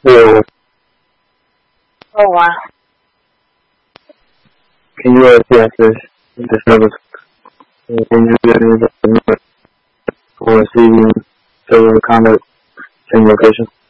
Yeah. Oh, wow. Can you access this service? Can you get me the or receiving server conduct same location?